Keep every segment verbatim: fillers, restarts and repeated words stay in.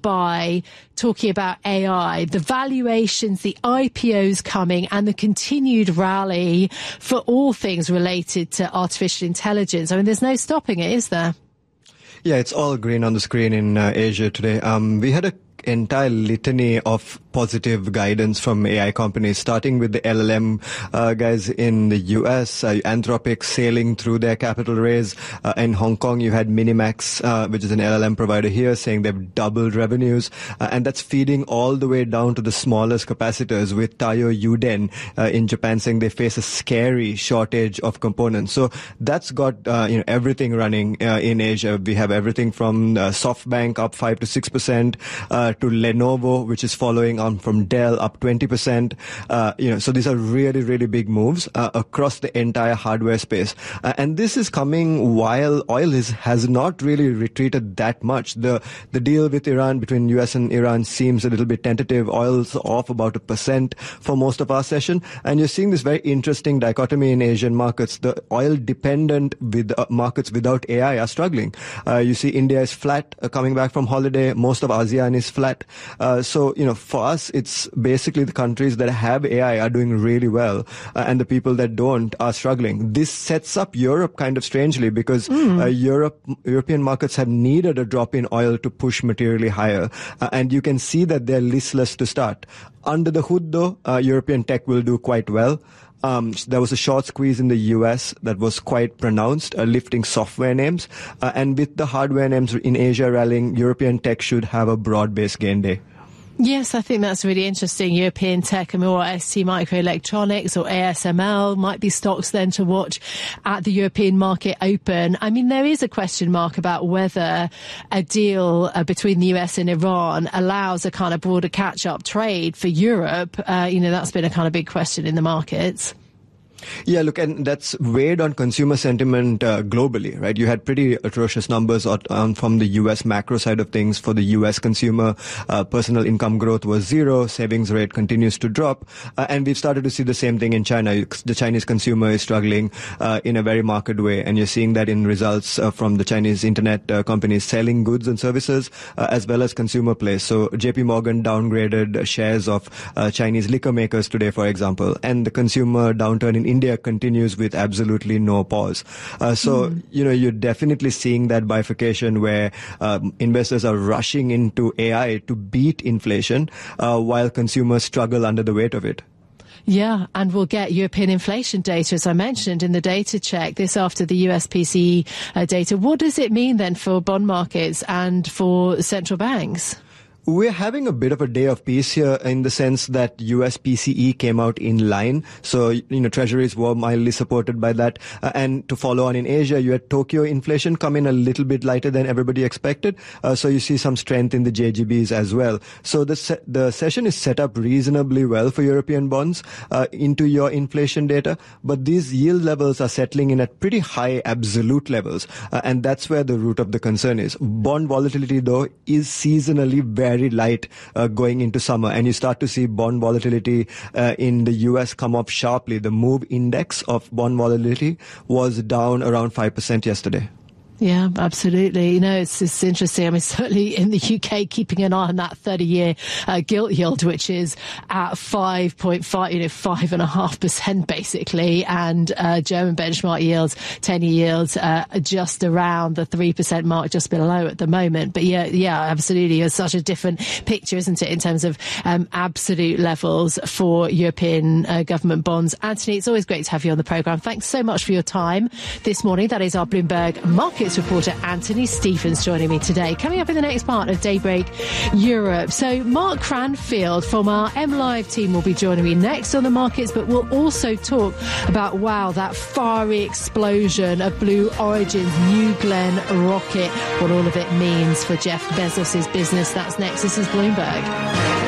by talking about A I, the valuations, the I P Os coming, and the continued rally for all things related to artificial intelligence. I mean, there's no stopping it, is there? Yeah, it's all green on the screen in uh, Asia today. Um, we had a entire litany of positive guidance from A I companies, starting with the L L M uh, guys in the U S, uh, Anthropic sailing through their capital raise. Uh, in Hong Kong, you had Minimax, uh, which is an L L M provider here, saying they've doubled revenues. Uh, and that's feeding all the way down to the smallest capacitors, with Taiyo Yuden uh, in Japan saying they face a scary shortage of components. So that's got uh, you know everything running uh, in Asia. We have everything from uh, SoftBank up five to six percent, uh, to Lenovo, which is following on from Dell, up twenty percent. Uh, you know, so these are really, really big moves uh, across the entire hardware space. Uh, and this is coming while oil is, has not really retreated that much. The the deal with Iran, between U S and Iran, seems a little bit tentative. Oil's off about a percent for most of our session. And you're seeing this very interesting dichotomy in Asian markets. The oil-dependent with uh, markets without A I are struggling. Uh, you see India is flat, uh, coming back from holiday. Most of ASEAN is flat. Uh, so, you know, for us, it's basically the countries that have A I are doing really well, uh, and the people that don't are struggling. This sets up Europe kind of strangely, because mm. uh, Europe, European markets have needed a drop in oil to push materially higher. Uh, and you can see that they're listless to start. Under the hood, though, uh, European tech will do quite well. Um, there was a short squeeze in the U S that was quite pronounced, uh, lifting software names. Uh, and with the hardware names in Asia rallying, European tech should have a broad-based gain day. Yes, I think that's really interesting. European tech, I mean, or S T Microelectronics or A S M L might be stocks then to watch at the European market open. I mean, there is a question mark about whether a deal uh, between the U S and Iran allows a kind of broader catch-up trade for Europe. Uh, you know, that's been a kind of big question in the markets. Yeah, look, and that's weighed on consumer sentiment uh, globally, right? You had pretty atrocious numbers on, on, from the U S macro side of things. For the U S consumer, uh, personal income growth was zero, savings rate continues to drop, uh, and we've started to see the same thing in China. The Chinese consumer is struggling uh, in a very marked way, and you're seeing that in results uh, from the Chinese internet uh, companies selling goods and services, uh, as well as consumer plays. So J P Morgan downgraded shares of uh, Chinese liquor makers today, for example, and the consumer downturn in India continues with absolutely no pause. Uh, so, mm. you know, you're definitely seeing that bifurcation where um, investors are rushing into A I to beat inflation, uh, while consumers struggle under the weight of it. Yeah, and we'll get European inflation data, as I mentioned, in the data check this after the U S P C E uh, data. What does it mean then for bond markets and for central banks? We're having a bit of a day of peace here, in the sense that U S P C E came out in line. So, you know, treasuries were mildly supported by that. Uh, and to follow on in Asia, you had Tokyo inflation come in a little bit lighter than everybody expected. Uh, so you see some strength in the J G Bs as well. So the se- the session is set up reasonably well for European bonds uh, into your inflation data. But these yield levels are settling in at pretty high absolute levels. Uh, and that's where the root of the concern is. Bond volatility, though, is seasonally very very light uh, going into summer, and you start to see bond volatility uh, in the U S come up sharply. The MOVE index of bond volatility was down around five percent yesterday. Yeah, absolutely. You know, it's, it's interesting. I mean, certainly in the U K, keeping an eye on that thirty-year uh, gilt yield, which is at five point five, you know, five and a half percent basically, and uh, German benchmark yields, ten-year yields, uh, just around the three percent mark, just below at the moment. But yeah, yeah, absolutely. It's such a different picture, isn't it, in terms of um, absolute levels for European uh, government bonds. Anthony, it's always great to have you on the programme. Thanks so much for your time this morning. That is our Bloomberg Markets reporter Anthony Stephens joining me today. Coming up in the next part of Daybreak Europe. So Mark Cranfield from our M Live team will be joining me next on the markets, but we'll also talk about, wow, that fiery explosion of Blue Origin's New Glenn rocket, what all of it means for Jeff Bezos' business. That's next. This is Bloomberg.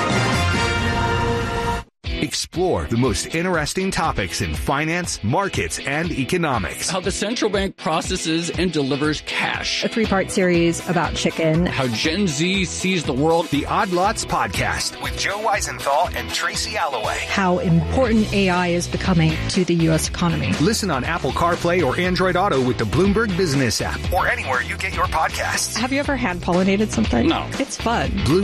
Explore the most interesting topics in finance, markets, and economics. How the central bank processes and delivers cash. A three-part series about chicken. How Gen Z sees the world. The Odd Lots Podcast with Joe Weisenthal and Tracy Alloway. How important A I is becoming to the U S economy. Listen on Apple CarPlay or Android Auto with the Bloomberg Business app, or anywhere you get your podcasts. Have you ever hand-pollinated something? No. It's fun. Bloom-